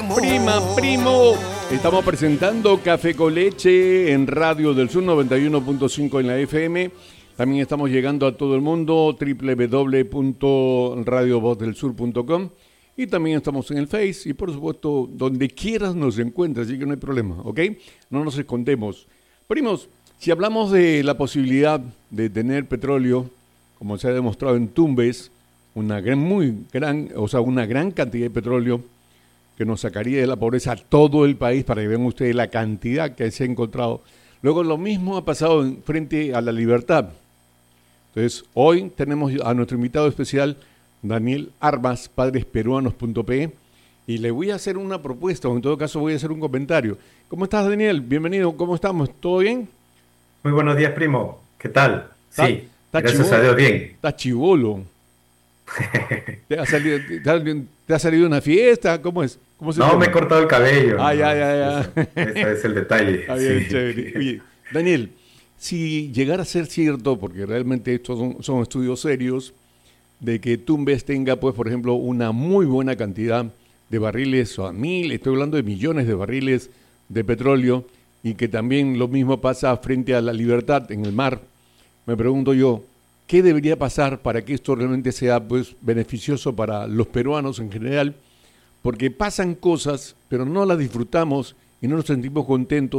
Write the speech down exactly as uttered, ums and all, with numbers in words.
Prima, primo. Estamos presentando Café con Leche en Radio del Sur noventa y uno punto cinco en la F M. También estamos llegando a todo el mundo, doble u doble u doble u punto radio voz del sur punto com. Y también estamos en el Face y, por supuesto, donde quieras nos encuentras, así que no hay problema, ¿ok? No nos escondemos. Primos, si hablamos de la posibilidad de tener petróleo, como se ha demostrado en Tumbes, una gran, muy gran, o sea, una gran cantidad de petróleo que nos sacaría de la pobreza a todo el país, para que vean ustedes la cantidad que se ha encontrado. Luego lo mismo ha pasado en frente a la libertad. Entonces, hoy tenemos a nuestro invitado especial, Daniel Armas, padres peruanos punto pe, y le voy a hacer una propuesta, o en todo caso voy a hacer un comentario. ¿Cómo estás, Daniel? Bienvenido, ¿cómo estamos? ¿Todo bien? Muy buenos días, primo. ¿Qué tal? ¿Está, Sí, está gracias chibolo, a Dios, bien. Está chivolo. ¿Te ha salido, te ha, te ha salido una fiesta? ¿Cómo es? ¿Cómo se No, llama? me he cortado el cabello. Ah, No, ya, ya, ya. Ese, ese es el detalle. Está bien, Sí. chévere. Oye, Daniel, si llegara a ser cierto, porque realmente estos son, son estudios serios, de que Tumbes tenga, pues, por ejemplo, una muy buena cantidad de barriles, o a mil, estoy hablando de millones de barriles de petróleo, y que también lo mismo pasa frente a la libertad en el mar, me pregunto yo, ¿qué debería pasar para que esto realmente sea, pues, beneficioso para los peruanos en general? Porque pasan cosas, pero no las disfrutamos y no nos sentimos contentos